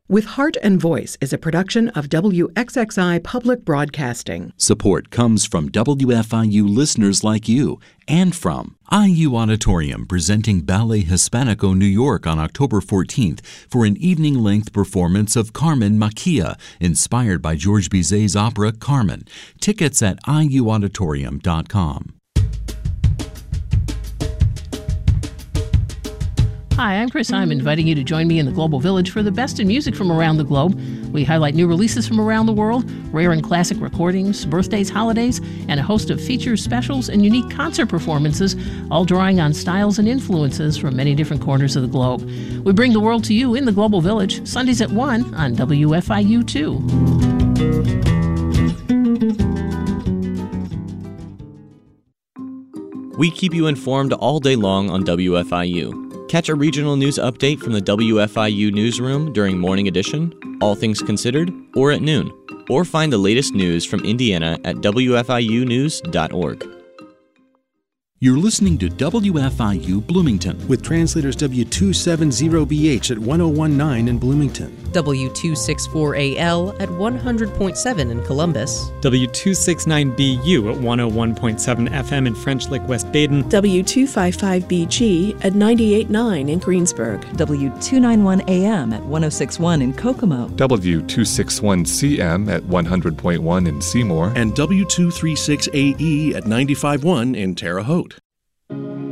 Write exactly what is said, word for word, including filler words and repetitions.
With Heart and Voice is a production of W X X I Public Broadcasting. Support comes from W F I U listeners like you and from I U Auditorium, presenting Ballet Hispanico New York on October fourteenth for an evening-length performance of Carmen Maquia, inspired by George Bizet's opera Carmen. Tickets at I U auditorium dot com. Hi, I'm Chris. I'm inviting you to join me in the Global Village for the best in music from around the globe. We highlight new releases from around the world, rare and classic recordings, birthdays, holidays, and a host of features, specials, and unique concert performances, all drawing on styles and influences from many different corners of the globe. We bring the world to you in the Global Village, Sundays at one on W F I U two. We keep you informed all day long on W F I U. Catch a regional news update from the W F I U newsroom during Morning Edition, All Things Considered, or at noon. Or find the latest news from Indiana at W F I U news dot org. You're listening to W F I U Bloomington with translators W two seventy B H at one oh one nine in Bloomington, W two sixty-four A L at one hundred point seven in Columbus, W two sixty-nine B U at one oh one point seven F M in French Lick, West Baden, W two fifty-five B G at ninety-eight point nine in Greensburg, W two ninety-one A M at one oh six point one in Kokomo, W two sixty-one C M at one hundred point one in Seymour, and W two thirty-six A E at ninety-five point one in Terre Haute.